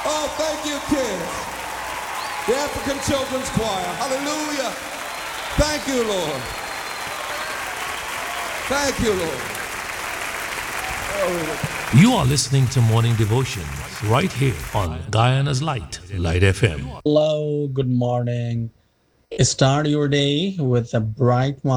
Oh, thank you, kids. The African Children's Choir. Hallelujah. Thank you, Lord. Thank you, Lord. You are listening to Morning Devotions right here on Guyana's Light, Light FM. Hello, good morning. Start your day with a bright